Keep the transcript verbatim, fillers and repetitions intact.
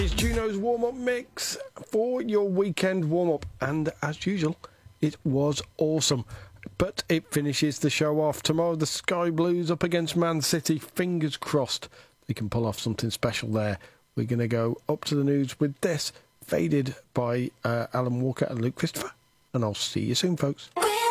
It's Juno's warm-up mix for your weekend warm-up, and as usual, it was awesome. But it finishes the show off tomorrow. The Sky Blues up against Man City. Fingers crossed they can pull off something special there. We're going to go up to the news with this, Faded by uh, Alan Walker and Luke Christopher. And I'll see you soon, folks.